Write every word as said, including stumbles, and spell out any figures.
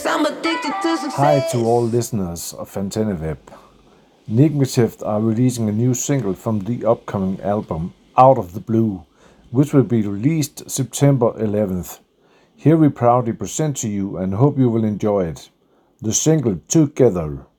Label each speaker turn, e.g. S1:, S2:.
S1: I'm addicted to success.
S2: Hi to all listeners of AntennaWeb. Nigmatift are releasing a new single from the upcoming album Out of the Blue, which will be released September eleventh. Here we proudly present to you and hope you will enjoy it. The single Together.